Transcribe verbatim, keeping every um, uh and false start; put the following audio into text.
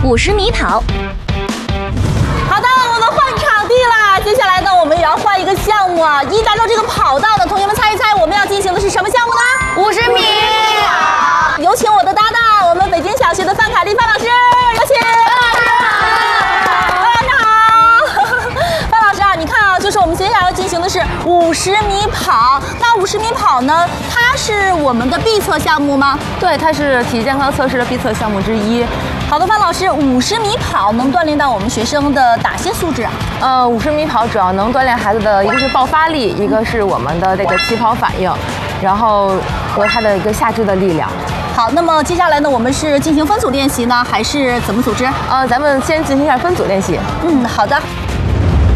五十米跑。 好的，我们换场地啦。接下来呢，我们也要换一个项目啊。一达到这个跑道的同学们猜一猜，我们要进行的是什么项目呢？ 五十米。 有请我的搭档，我们北京小学的范凯丽范老师，有请。范老师好。范老师啊，你看啊，就是我们接下来要进行的是五十米跑。那五十米跑呢，它是我们的必测项目吗？ 对，它是体育健康测试的必测项目之一。 好的，范老师，五十米跑能锻炼到我们学生的哪些素质啊？ 呃，五十米跑主要能锻炼孩子的一个是爆发力，一个是我们的这个起跑反应，然后和他的一个下肢的力量。 好，那么接下来呢，我们是进行分组练习呢，还是怎么组织？ 呃，咱们先进行一下分组练习。 嗯，好的。